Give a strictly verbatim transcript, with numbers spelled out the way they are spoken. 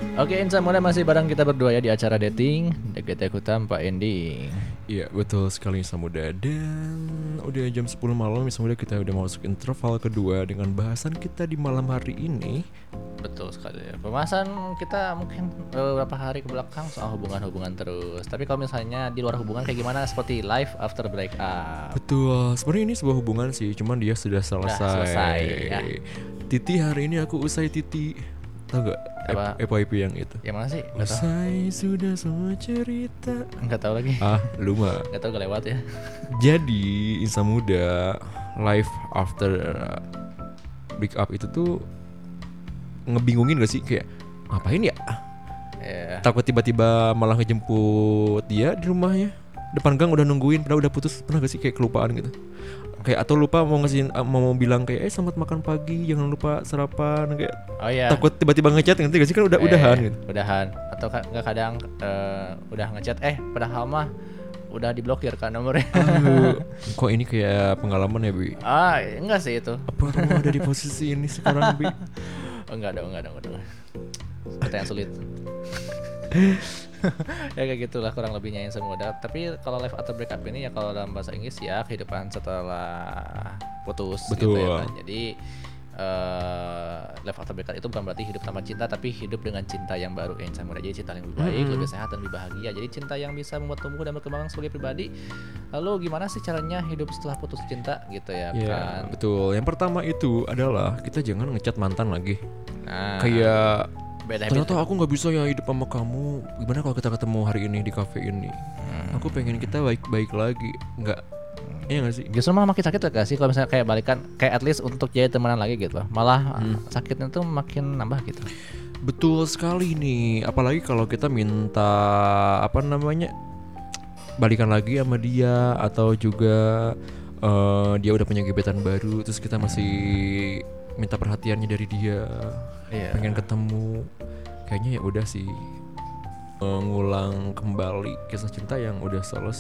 Oke, Insa mulai masih bareng kita berdua ya di acara dating D G T Kutam Pak Endi. Iya betul sekali Samuda. Dan udah jam sepuluh malam Samuda, kita udah masuk interval kedua dengan bahasan kita di malam hari ini. Betul sekali ya. Pembahasan kita mungkin beberapa hari ke belakang soal hubungan-hubungan terus. Tapi kalau misalnya di luar hubungan kayak gimana, seperti life after breakup. Betul, sebenarnya ini sebuah hubungan sih, cuman dia sudah selesai. Udah selesai ya. Titi, hari ini aku usai Titi. Tahu gak Apa? F Y P yang itu? Yang mana sih? Nggak tahu. Usai sudah semua cerita. Nggak tahu lagi. Ah, lu mah. Nggak tahu, gak lewat ya. Jadi Insa Muda, life after breakup itu tuh ngebingungin gak sih, kayak ngapain ya? Yeah. Takut tiba-tiba malah ngejemput dia di rumahnya, depan gang udah nungguin padahal udah putus. Pernah gak sih kayak kelupaan gitu? Kayak atau lupa mau ngasih mau bilang kayak eh selamat makan pagi, jangan lupa sarapan, kayak Oh iya. takut tiba-tiba ngechat, ngerti gak sih, kan udah udahan Eh, gitu. Udahan. Atau ka- nggak kadang eh, udah ngechat eh padahal mah udah diblokir kan nomornya. Aduh, kok ini kayak pengalaman ya, Bi? Ah, enggak sih itu. Apa kamu ada di posisi ini sekarang, Bi? Oh, enggak dong, enggak dong, enggak dong. Pertanyaan sulit. Ya kayak gitulah kurang lebihnya yang semua. Tapi kalau life after breakup ini ya kalau dalam bahasa Inggris ya kehidupan setelah putus. Betul. Gitu ya kan. Jadi uh, life after breakup itu bukan berarti hidup tanpa cinta, tapi hidup dengan cinta yang baru yang sama. Jadi cinta yang lebih baik, Mm-hmm. lebih sehat dan lebih bahagia. Jadi cinta yang bisa membuat tumbuh dan berkembang sebagai pribadi. Lalu gimana sih caranya hidup setelah putus cinta gitu ya Ya, kan? betul. Yang pertama itu adalah kita jangan ngechat mantan lagi. Nah, Kayak beda habit. ternyata aku nggak bisa ya hidup sama kamu. Gimana kalau kita ketemu hari ini di cafe ini? Hmm. Aku pengen kita baik-baik lagi. Nggak? Iya nggak sih? Justru malah makin sakit gak sih kalau misalnya kayak balikan, kayak at least untuk jadi temenan lagi gitu loh. Malah Hmm. sakitnya tuh makin nambah gitu. Betul sekali nih. Apalagi kalau kita minta apa namanya balikan lagi sama dia, atau juga eh, dia udah punya gebetan baru, terus kita masih minta perhatiannya dari dia. Iya. Pengen ketemu. Kayaknya ya udah sih, mengulang kembali kisah cinta yang udah selesai.